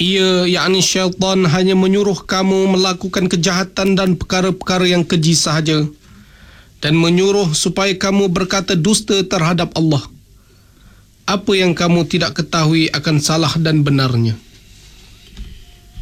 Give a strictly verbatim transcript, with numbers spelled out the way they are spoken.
Ia, yakni syaitan, hanya menyuruh kamu melakukan kejahatan dan perkara-perkara yang keji sahaja, dan menyuruh supaya kamu berkata dusta terhadap Allah. Apa yang kamu tidak ketahui akan salah dan benarnya.